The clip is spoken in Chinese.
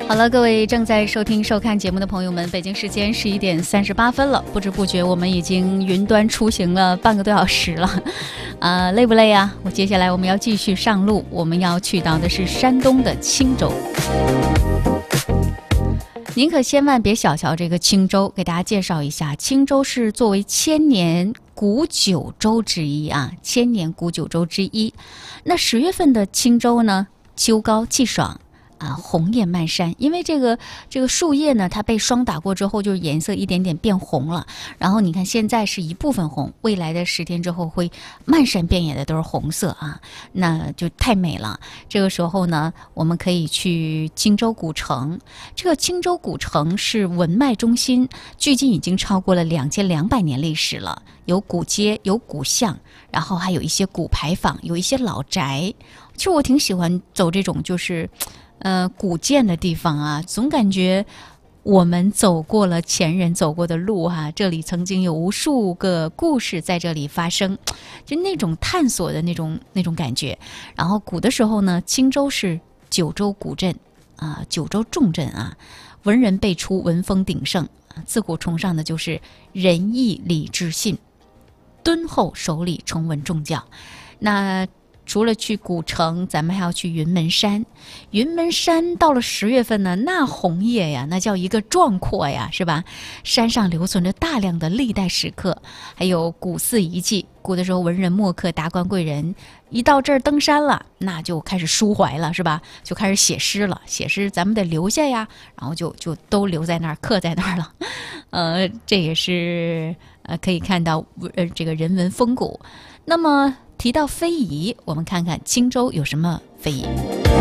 好了，各位正在收听收看节目的朋友们，北京时间11点38分了，不知不觉我们已经云端出行了半个多小时了，累不累啊？接下来我们要继续上路，我们要去到的是山东的青州。您可千万别小瞧这个青州，给大家介绍一下，青州是作为千年古九州之一啊，千年古九州之一。那10月份的青州呢，秋高气爽。红叶漫山，因为这个树叶呢，它被霜打过之后，就是颜色一点点变红了。然后你看现在是一部分红，未来的10天之后会漫山遍野的都是红色啊，那就太美了。这个时候呢，我们可以去青州古城。这个青州古城是文脉中心，距今已经超过了2200年历史了。有古街，有古巷，然后还有一些古牌坊，有一些老宅。其实我挺喜欢走这种就是古建的地方啊，总感觉我们走过了前人走过的路哈，这里曾经有无数个故事在这里发生，就那种探索的那种感觉。然后古的时候呢，青州是九州古镇啊，九州重镇啊，文人辈出，文风鼎盛，自古崇尚的就是仁义礼智信，敦厚守礼，崇文重教。那除了去古城，咱们还要去云门山。云门山到了10月份呢，那红叶呀，那叫一个壮阔呀，是吧？山上留存着大量的历代石刻，还有古寺遗迹。古的时候，文人墨客、达官贵人一到这儿登山了，那就开始抒怀了，是吧？就开始写诗了。写诗咱们得留下呀，然后就都留在那儿，刻在那儿了。这也是可以看到这个人文风骨。那么提到非遗，我们看看青州有什么非遗。